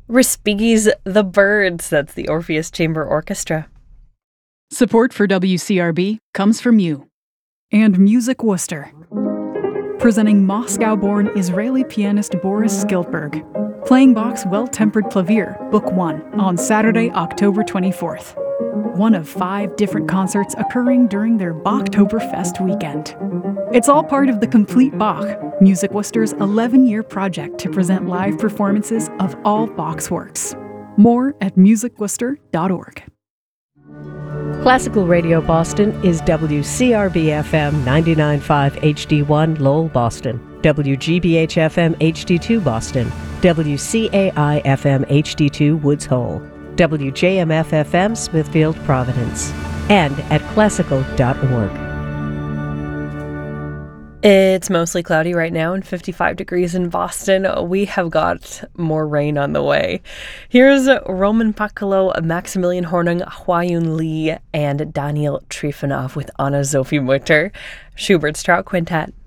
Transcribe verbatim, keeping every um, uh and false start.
Respighi's The Birds, that's the Orpheus Chamber Orchestra. Support for W C R B comes from you. And Music Worcester. Presenting Moscow-born Israeli pianist Boris Skiltberg, playing Bach's Well-Tempered Clavier, Book one, on Saturday, October twenty-fourth. One of five different concerts occurring during their Bachtoberfest weekend. It's all part of the Complete Bach, Music Worcester's eleven-year project to present live performances of all Bach's works. More at music worcester dot org. Classical Radio Boston is W C R B F M ninety-nine point five H D one Lowell, Boston, W G B H F M H D two Boston, W C A I F M H D two Woods Hole, W J M F F M Smithfield, Providence, and at classical dot org. It's mostly cloudy right now and fifty-five degrees in Boston. We have got more rain on the way. Here's Roman Pakalo, Maximilian Hornung, Hwa-Yoon Lee, and Daniel Trifonov with Anna Sophie Mutter, Schubert Strauss Quintet.